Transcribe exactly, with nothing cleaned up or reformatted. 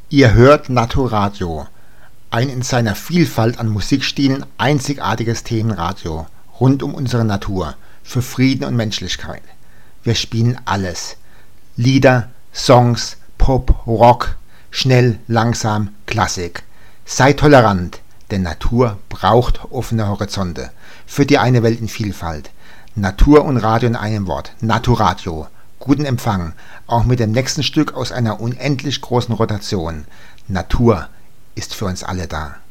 Ihr hört Naturadio, ein in seiner Vielfalt an Musikstilen einzigartiges Themenradio rund um unsere Natur, für Frieden und Menschlichkeit. Wir spielen alles: Lieder, Songs, Pop, Rock, schnell, langsam, Klassik. Seid tolerant, denn Natur braucht offene Horizonte für die eine Welt in Vielfalt. Natur und Radio in einem Wort: Naturadio. Guten Empfang, auch mit dem nächsten Stück aus einer unendlich großen Rotation. Natur ist für uns alle da.